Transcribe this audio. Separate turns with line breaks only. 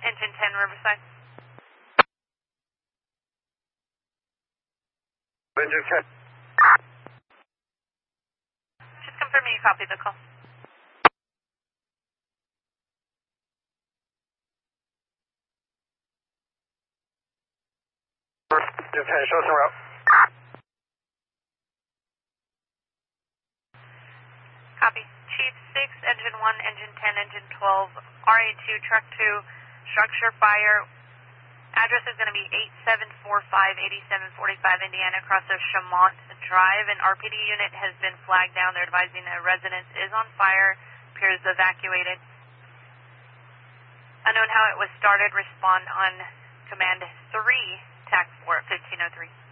Engine 10, Riverside.
Engine 10.
Just confirming you copy the call.
Engine 10, show us en route.
Copy. Chief 6, Engine 1, Engine 10, Engine 12, RA2, Truck 2, structure fire. Address is going to be 8745 Indiana, across of Chamont Drive. An RPD unit has been flagged down. They're advising a residence is on fire, appears evacuated. Unknown how it was started. Respond on command 3, TAC 4 at 1503.